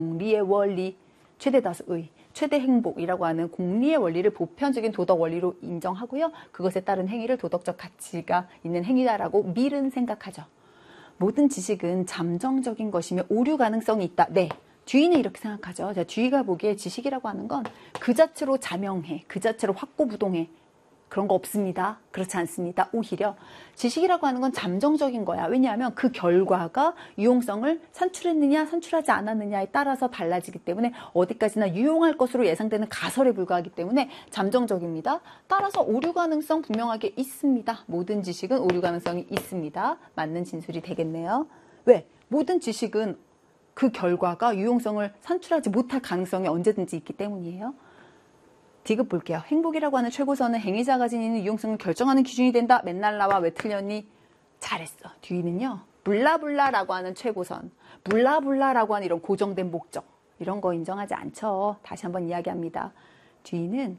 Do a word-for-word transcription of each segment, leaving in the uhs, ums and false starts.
공리의 원리, 최대다수의, 최대 행복이라고 하는 공리의 원리를 보편적인 도덕 원리로 인정하고요. 그것에 따른 행위를 도덕적 가치가 있는 행위다라고 밀은 생각하죠. 모든 지식은 잠정적인 것이며 오류 가능성이 있다. 네. 주의는 이렇게 생각하죠. 자, 주의가 보기에 지식이라고 하는 건 그 자체로 자명해, 그 자체로 확고부동해. 그런 거 없습니다. 그렇지 않습니다. 오히려 지식이라고 하는 건 잠정적인 거야. 왜냐하면 그 결과가 유용성을 산출했느냐 산출하지 않았느냐에 따라서 달라지기 때문에 어디까지나 유용할 것으로 예상되는 가설에 불과하기 때문에 잠정적입니다. 따라서 오류 가능성 분명하게 있습니다. 모든 지식은 오류 가능성이 있습니다. 맞는 진술이 되겠네요. 왜? 모든 지식은 그 결과가 유용성을 산출하지 못할 가능성이 언제든지 있기 때문이에요. 디귿 볼게요. 행복이라고 하는 최고선은 행위자가 지니는 유용성을 결정하는 기준이 된다. 맨날 나와 왜 틀렸니? 잘했어. 뒤는요. 블라블라라고 하는 최고선, 블라블라라고 하는 이런 고정된 목적, 이런 거 인정하지 않죠. 다시 한번 이야기합니다. 뒤는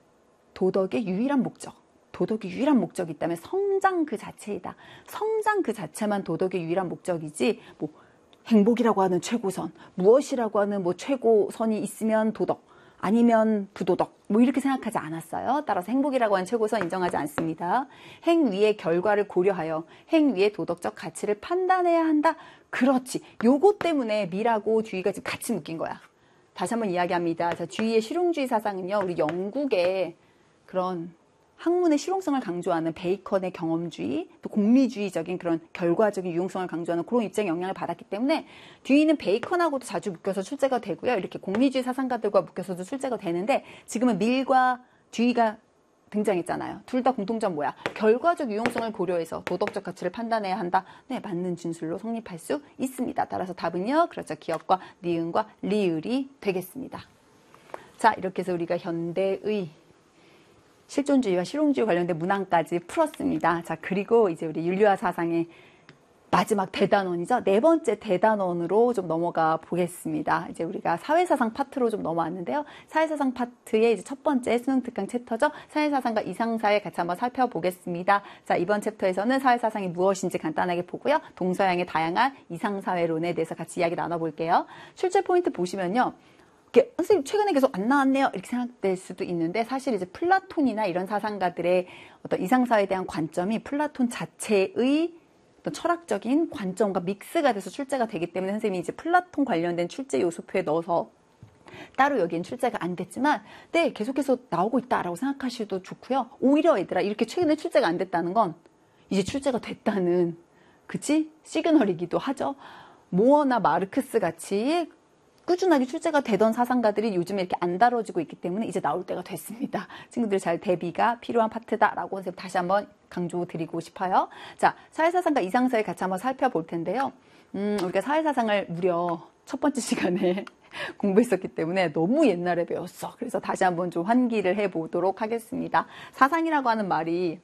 도덕의 유일한 목적, 도덕의 유일한 목적이 있다면 성장 그 자체이다. 성장 그 자체만 도덕의 유일한 목적이지 뭐 행복이라고 하는 최고선, 무엇이라고 하는 뭐 최고선이 있으면 도덕, 아니면 부도덕, 뭐 이렇게 생각하지 않았어요. 따라서 행복이라고 하는 최고선 인정하지 않습니다. 행위의 결과를 고려하여 행위의 도덕적 가치를 판단해야 한다. 그렇지. 요거 때문에 밀하고 주의가 지금 같이 묶인 거야. 다시 한번 이야기합니다. 자, 주의의 실용주의 사상은요, 우리 영국의 그런 학문의 실용성을 강조하는 베이컨의 경험주의, 또 공리주의적인 그런 결과적인 유용성을 강조하는 그런 입장의 영향을 받았기 때문에 뒤는 베이컨하고도 자주 묶여서 출제가 되고요. 이렇게 공리주의 사상가들과 묶여서도 출제가 되는데 지금은 밀과 뒤가 등장했잖아요. 둘 다 공통점 뭐야? 결과적 유용성을 고려해서 도덕적 가치를 판단해야 한다. 네, 맞는 진술로 성립할 수 있습니다. 따라서 답은요. 그렇죠. 기역과 니은과 리을이 되겠습니다. 자, 이렇게 해서 우리가 현대의 실존주의와 실용주의 관련된 문항까지 풀었습니다. 자, 그리고 이제 우리 윤리화 사상의 마지막 대단원이죠. 네 번째 대단원으로 좀 넘어가 보겠습니다. 이제 우리가 사회사상 파트로 좀 넘어왔는데요. 사회사상 파트의 이제 첫 번째 수능 특강 챕터죠. 사회사상과 이상사회 같이 한번 살펴보겠습니다. 자, 이번 챕터에서는 사회사상이 무엇인지 간단하게 보고요. 동서양의 다양한 이상사회론에 대해서 같이 이야기 나눠볼게요. 출제 포인트 보시면요. 선생님 최근에 계속 안 나왔네요 이렇게 생각될 수도 있는데 사실 이제 플라톤이나 이런 사상가들의 어떤 이상사회에 대한 관점이 플라톤 자체의 어떤 철학적인 관점과 믹스가 돼서 출제가 되기 때문에 선생님이 이제 플라톤 관련된 출제 요소표에 넣어서 따로 여기엔 출제가 안 됐지만 네 계속해서 나오고 있다라고 생각하셔도 좋고요. 오히려 얘들아 이렇게 최근에 출제가 안 됐다는 건 이제 출제가 됐다는 그치? 시그널이기도 하죠. 모어나 마르크스 같이 꾸준하게 출제가 되던 사상가들이 요즘에 이렇게 안 다뤄지고 있기 때문에 이제 나올 때가 됐습니다. 친구들 잘 대비가 필요한 파트다라고 선생님 다시 한번 강조드리고 싶어요. 자, 사회사상과 이상사회 같이 한번 살펴볼 텐데요. 음, 우리가 사회사상을 무려 첫 번째 시간에 공부했었기 때문에 너무 옛날에 배웠어. 그래서 다시 한번 좀 환기를 해보도록 하겠습니다. 사상이라고 하는 말이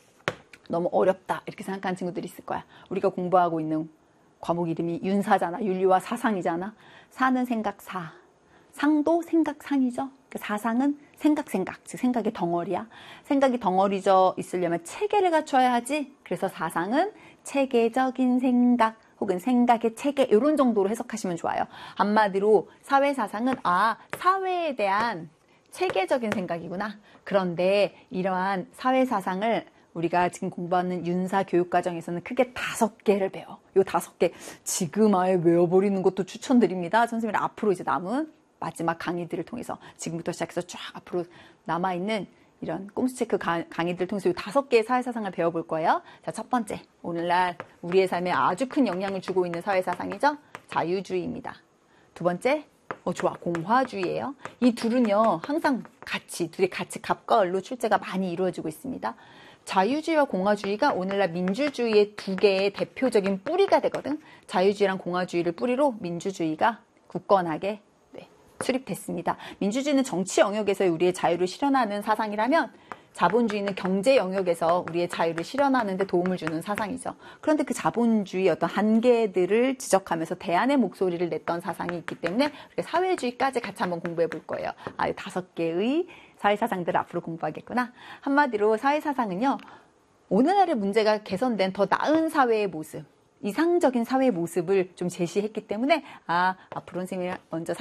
너무 어렵다 이렇게 생각하는 친구들이 있을 거야. 우리가 공부하고 있는 과목 이름이 윤사잖아. 윤리와 사상이잖아. 사는 생각사. 상도 생각상이죠. 사상은 생각, 생각. 즉 생각의 덩어리야. 생각이 덩어리져 있으려면 체계를 갖춰야 하지. 그래서 사상은 체계적인 생각 혹은 생각의 체계 이런 정도로 해석하시면 좋아요. 한마디로 사회사상은 아 사회에 대한 체계적인 생각이구나. 그런데 이러한 사회사상을 우리가 지금 공부하는 윤사 교육과정에서는 크게 다섯 개를 배워. 요 다섯 개 지금 아예 외워버리는 것도 추천드립니다. 선생님이 앞으로 이제 남은 마지막 강의들을 통해서 지금부터 시작해서 쫙 앞으로 남아있는 이런 꼼수체크 강의들을 통해서 이 다섯 개의 사회사상을 배워볼 거예요. 자, 첫 번째 오늘날 우리의 삶에 아주 큰 영향을 주고 있는 사회사상이죠. 자유주의입니다. 두 번째 어, 좋아. 공화주의예요. 이 둘은요 항상 같이 둘이 같이 갑과 을로 출제가 많이 이루어지고 있습니다. 자유주의와 공화주의가 오늘날 민주주의의 두 개의 대표적인 뿌리가 되거든. 자유주의랑 공화주의를 뿌리로 민주주의가 굳건하게 네, 수립됐습니다. 민주주의는 정치 영역에서 우리의 자유를 실현하는 사상이라면 자본주의는 경제 영역에서 우리의 자유를 실현하는 데 도움을 주는 사상이죠. 그런데 그 자본주의의 어떤 한계들을 지적하면서 대안의 목소리를 냈던 사상이 있기 때문에 우리가 사회주의까지 같이 한번 공부해 볼 거예요. 아, 다섯 개의 사회사상들을 앞으로 공부하겠구나. 한마디로 사회사상은요. 오늘날의 문제가 개선된 더 나은 사회의 모습. 이상적인 사회 모습을 좀 제시했기 때문에 아 앞으로 선생님이 먼저